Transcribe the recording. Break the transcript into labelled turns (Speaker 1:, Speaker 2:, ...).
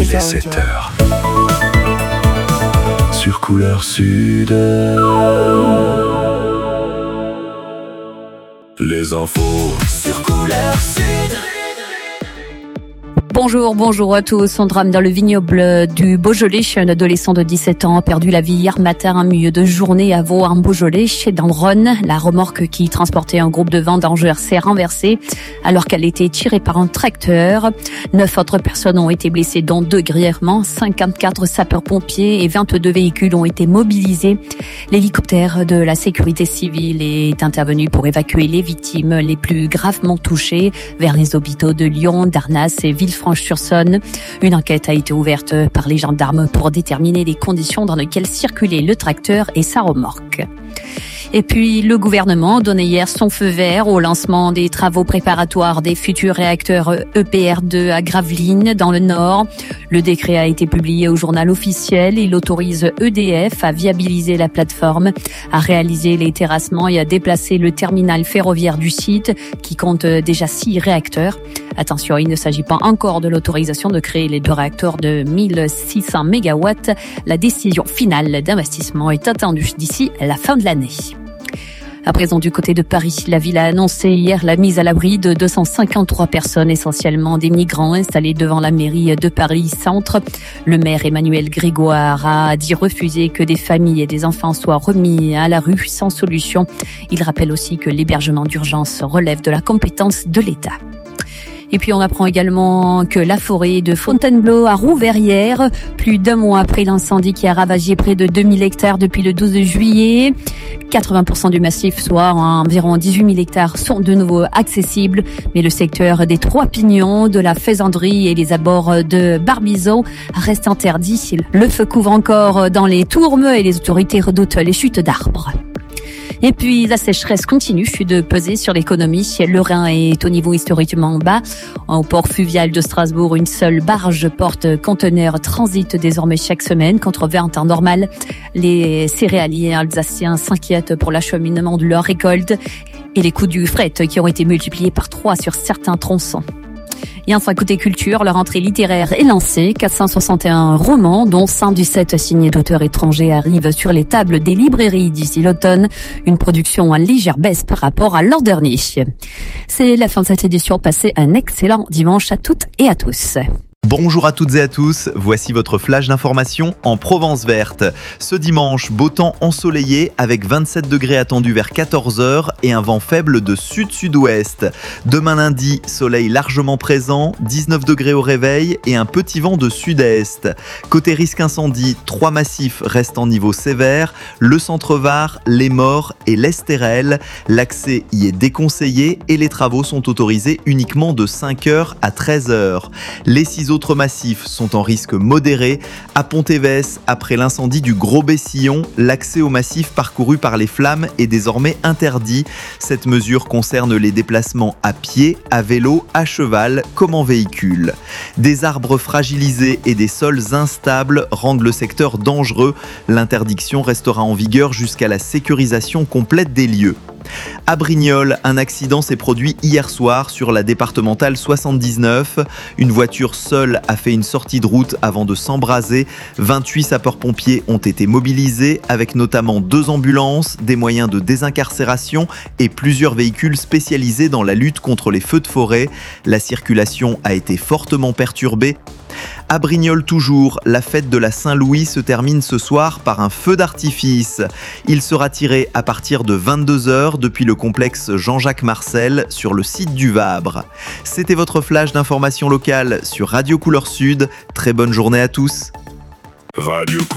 Speaker 1: Il est 7h. Sur Couleur Sud. Les infos sur Couleur Sud.
Speaker 2: Bonjour à tous. Un drame dans le vignoble du Beaujolais. Un adolescent de 17 ans a perdu la vie hier matin en milieu de journée à Vaux en Beaujolais, dans le Rhône. La remorque qui transportait un groupe de vendangeurs s'est renversée alors qu'elle était tirée par un tracteur. 9 autres personnes ont été blessées, dont 2 grièvement. 54 sapeurs-pompiers et 22 véhicules ont été mobilisés. L'hélicoptère de la sécurité civile est intervenu pour évacuer les victimes les plus gravement touchées vers les hôpitaux de Lyon, d'Arnas et Villefranche-sur-Saône. Une enquête a été ouverte par les gendarmes pour déterminer les conditions dans lesquelles circulaient le tracteur et sa remorque. Et puis, le gouvernement donnait hier son feu vert au lancement des travaux préparatoires des futurs réacteurs EPR2 à Gravelines, dans le Nord. Le décret a été publié au journal officiel. Il autorise EDF à viabiliser la plateforme, à réaliser les terrassements et à déplacer le terminal ferroviaire du site, qui compte déjà 6 réacteurs. Attention, il ne s'agit pas encore de l'autorisation de créer les 2 réacteurs de 1600 MW. La décision finale d'investissement est attendue d'ici la fin de l'année. À présent, du côté de Paris, la ville a annoncé hier la mise à l'abri de 253 personnes, essentiellement des migrants installés devant la mairie de Paris-Centre. Le maire Emmanuel Grégoire a dit refuser que des familles et des enfants soient remis à la rue sans solution. Il rappelle aussi que l'hébergement d'urgence relève de la compétence de l'État. Et puis on apprend également que la forêt de Fontainebleau a rouvert hier, plus d'un mois après l'incendie qui a ravagé près de 2000 hectares depuis le 12 juillet. 80% du massif, soit environ 18 000 hectares, sont de nouveau accessibles. Mais le secteur des Trois Pignons, de la Faisanderie et les abords de Barbizon reste interdit. Le feu couvre encore dans les tourmes et les autorités redoutent les chutes d'arbres. Et puis, la sécheresse continue de peser sur l'économie. Le Rhin est au niveau historiquement bas. Au port fluvial de Strasbourg, une seule barge porte-conteneur transite désormais chaque semaine, contre 20 en temps normal. Les céréaliers alsaciens s'inquiètent pour l'acheminement de leur récolte et les coûts du fret qui ont été multipliés par 3 sur certains tronçons. Et enfin, côté culture, la rentrée littéraire est lancée. 461 romans, dont 117 signés d'auteurs étrangers, arrivent sur les tables des librairies d'ici l'automne. Une production en légère baisse par rapport à l'an dernier. C'est la fin de cette édition. Passez un excellent dimanche à toutes et à tous.
Speaker 3: Bonjour à toutes et à tous, voici votre flash d'information en Provence verte. Ce dimanche, beau temps ensoleillé avec 27 degrés attendus vers 14h et un vent faible de sud-sud-ouest. Demain lundi, soleil largement présent, 19 degrés au réveil et un petit vent de sud-est. Côté risque incendie, 3 massifs restent en niveau sévère, le centre-Var, les Maures et l'Estérel. L'accès y est déconseillé et les travaux sont autorisés uniquement de 5h à 13h. Les 6 autres massifs sont en risque modéré. À Pontévès, après l'incendie du Gros Bessillon, l'accès au massif parcouru par les flammes est désormais interdit. Cette mesure concerne les déplacements à pied, à vélo, à cheval comme en véhicule. Des arbres fragilisés et des sols instables rendent le secteur dangereux. L'interdiction restera en vigueur jusqu'à la sécurisation complète des lieux. À Brignoles, un accident s'est produit hier soir sur la départementale 79. Une voiture seule a fait une sortie de route avant de s'embraser. 28 sapeurs-pompiers ont été mobilisés avec notamment 2 ambulances, des moyens de désincarcération et plusieurs véhicules spécialisés dans la lutte contre les feux de forêt. La circulation a été fortement perturbée. À Brignoles toujours, la fête de la Saint-Louis se termine ce soir par un feu d'artifice. Il sera tiré à partir de 22h depuis le complexe Jean-Jacques Marcel sur le site du Vabre. C'était votre flash d'information locale sur Radio Couleur Sud. Très bonne journée à tous.
Speaker 1: Radio